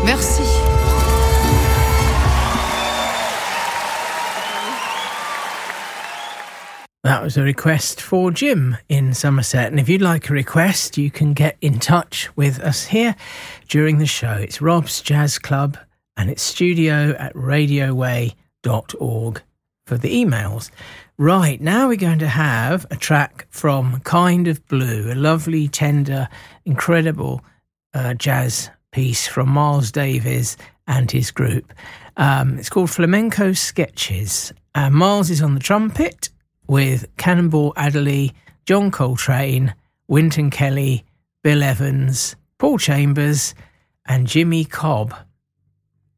Merci. That was a request for Jim in Somerset. And if you'd like a request, you can get in touch with us here during the show. It's Rob's Jazz Club and it's studio@radioway.org for the emails. Right, now we're going to have a track from Kind of Blue, a lovely, tender, incredible jazz piece from Miles Davis and his group. It's called Flamenco Sketches. Miles is on the trumpet, with Cannonball Adderley, John Coltrane, Wynton Kelly, Bill Evans, Paul Chambers and Jimmy Cobb.